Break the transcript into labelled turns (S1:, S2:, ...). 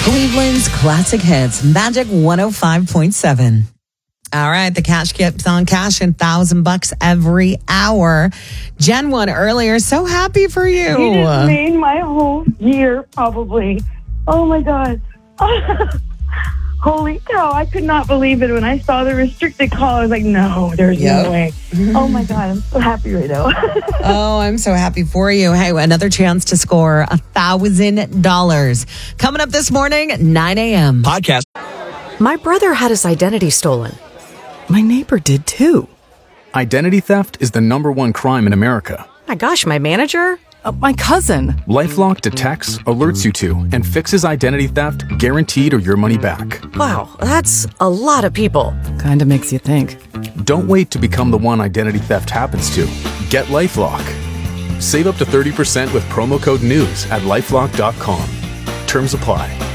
S1: Cleveland's classic hits, Magic 105.7. All right, the cash keeps on cashing, $1,000 every hour. Jen won earlier. So happy for you.
S2: You just made my whole year, probably. Oh my God. Holy cow, I could not believe it when I saw the restricted call. I was like, no, there's no way. Oh my God, I'm so happy right now.
S1: Oh, I'm so happy for you. Hey, another chance to score $1,000. Coming up this morning, 9 a.m.
S3: Podcast.
S4: My brother had his identity stolen. My neighbor did too.
S5: Identity theft is the #1 crime in America.
S4: My gosh, my manager?
S6: My cousin.
S5: LifeLock detects, alerts you to, and fixes identity theft guaranteed or your money back.
S4: Wow, that's a lot of people.
S6: Kinda makes you think.
S5: Don't wait to become the one identity theft happens to. Get LifeLock. Save up to 30% with promo code NEWS at LifeLock.com. Terms apply.